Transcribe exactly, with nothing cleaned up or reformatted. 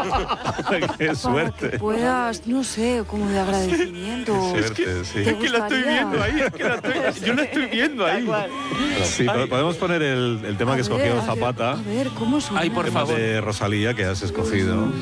¡Qué suerte! Para que puedas, no sé, como de agradecimiento. Qué suerte, sí. Es que la estoy viendo ahí, es que la estoy, yo la estoy viendo ahí. Sí, podemos poner el, el tema A que ver, escogió a ver, Zapata. A ver, ¿cómo suena? Ay, por El tema favor. de Rosalía que has escogido.